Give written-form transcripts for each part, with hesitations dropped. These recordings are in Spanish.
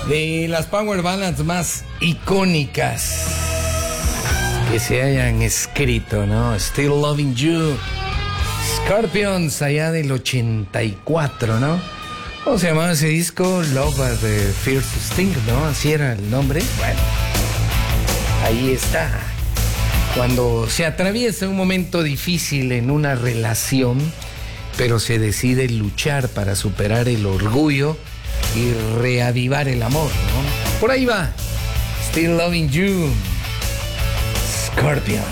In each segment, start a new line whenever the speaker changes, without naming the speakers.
de las power ballads más icónicas que se hayan escrito, ¿no? Still Loving You, Scorpions, allá del 84, ¿no? ¿Cómo se llamaba ese disco? Love at the First Sting, ¿no? Así era el nombre. Bueno, ahí está. Cuando se atraviesa un momento difícil en una relación, pero se decide luchar para superar el orgullo y reavivar el amor, ¿no? Por ahí va. Still Loving You, Scorpions.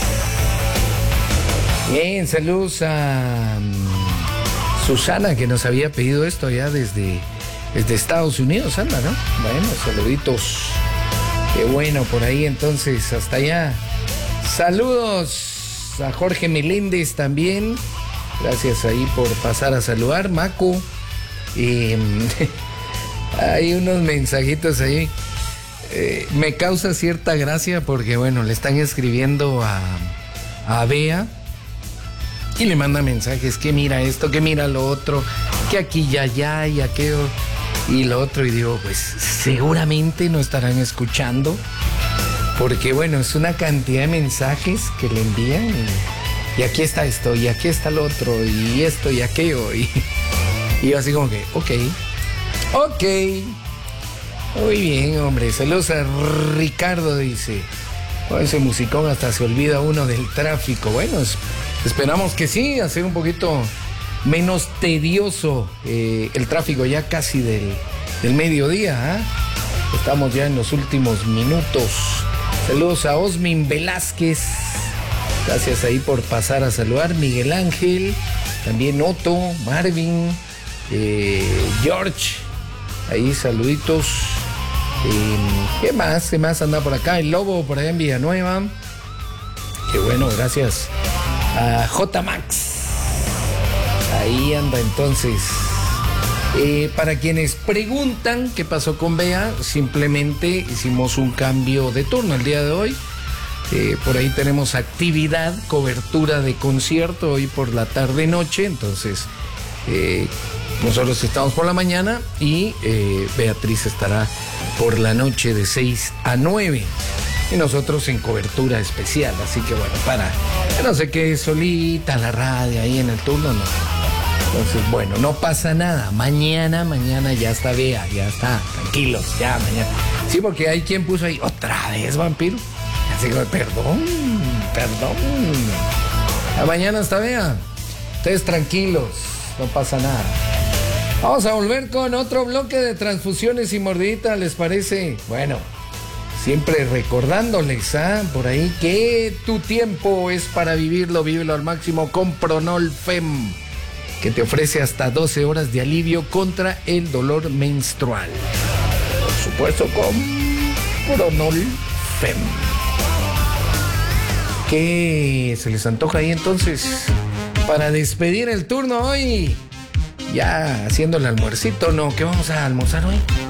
Bien, saludos a Susana, que nos había pedido esto ya desde Estados Unidos, anda, ¿no? Bueno, saluditos. Qué bueno por ahí, entonces, hasta allá. Saludos a Jorge Meléndez también. Gracias ahí por pasar a saludar, Macu. Hay unos mensajitos ahí. Me causa cierta gracia porque, bueno, le están escribiendo a Bea y le manda mensajes que mira esto, que mira lo otro, que aquí ya y aquello y lo otro. Y digo, pues seguramente no estarán escuchando porque, bueno, es una cantidad de mensajes que le envían y aquí está esto, y aquí está lo otro, y esto y aquello. Y yo así como que, ok. Muy bien, hombre. Saludos a Ricardo, dice. Con ese musicón hasta se olvida uno del tráfico. Bueno, esperamos que sí, hacer un poquito menos tedioso el tráfico ya casi del mediodía, ¿eh? Estamos ya en los últimos minutos. Saludos a Osmin Velázquez. Gracias ahí por pasar a saludar. Miguel Ángel, también Otto, Marvin, George. Ahí saluditos. ¿Qué más anda por acá? El Lobo por allá en Villanueva. Qué bueno, gracias a J Max. Ahí anda entonces. Para quienes preguntan qué pasó con Bea, simplemente hicimos un cambio de turno el día de hoy. Por ahí tenemos actividad, cobertura de concierto hoy por la tarde-noche. Entonces, nosotros estamos por la mañana y Beatriz estará por la noche de 6 a 9. Y nosotros en cobertura especial. Así que bueno, para que no se quede solita la radio ahí en el turno, no. Entonces, bueno, no pasa nada. Mañana ya está Bea, ya está. Tranquilos, ya mañana. Sí, porque hay quien puso ahí, otra vez, vampiro. Así que, perdón. Mañana está Bea. Ustedes tranquilos, no pasa nada. Vamos a volver con otro bloque de transfusiones y mordiditas, ¿les parece? Bueno, siempre recordándoles, por ahí que tu tiempo es para vivirlo, vívelo al máximo con Pronol Fem, que te ofrece hasta 12 horas de alivio contra el dolor menstrual. Por supuesto, con Pronol Fem. ¿Qué se les antoja ahí entonces para despedir el turno hoy? Ya haciendo el almuercito, ¿no? ¿Qué vamos a almorzar hoy?